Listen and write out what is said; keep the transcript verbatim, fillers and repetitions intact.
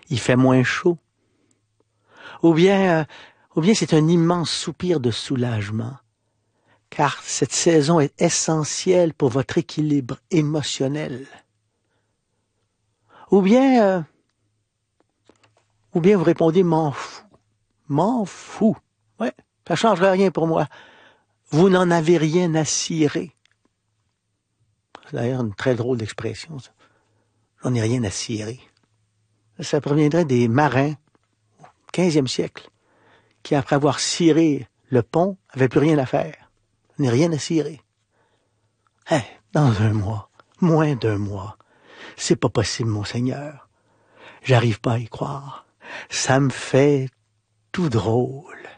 il fait moins chaud. Ou bien, euh, ou bien c'est un immense soupir de soulagement, car cette saison est essentielle pour votre équilibre émotionnel. Ou bien, euh, ou bien vous répondez « m'en fous ». M'en fous. Ouais, ça changerait rien pour moi. Vous n'en avez rien à cirer. C'est d'ailleurs une très drôle d'expression, ça. J'en ai rien à cirer. Ça proviendrait des marins au quinzième siècle, qui, après avoir ciré le pont, n'avaient plus rien à faire. J'en ai rien à cirer. Hein, dans un mois, moins d'un mois, c'est pas possible, mon Seigneur. J'arrive pas à y croire. Ça me fait tout drôle.